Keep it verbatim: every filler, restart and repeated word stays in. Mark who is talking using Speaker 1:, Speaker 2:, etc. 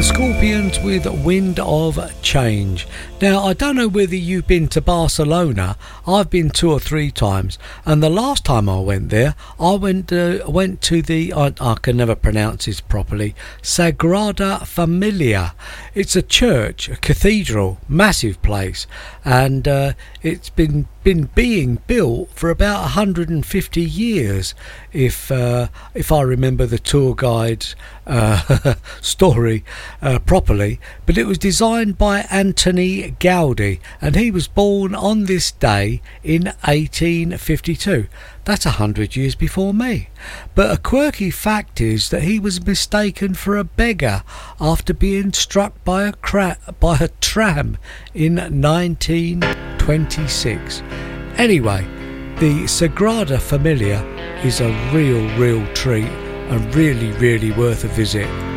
Speaker 1: Scorpions with Wind of Change. Now, I don't know whether you've been to Barcelona. I've been two or three times, and the last time I went there, I went uh, went to the I, I can never pronounce this properly, Sagrada Familia. It's a church, a cathedral, massive place, and uh, it's been been being built for about one hundred fifty years, if uh, if I remember the tour guide's uh, story uh, properly. But it was designed by Antoni Gaudi, and he was born on this day in eighteen fifty-two. That's a hundred years before me. But a quirky fact is that he was mistaken for a beggar after being struck by a cra- by a tram in nineteen twenty-six. Anyway, the Sagrada Familia is a real, real treat and really, really worth a visit.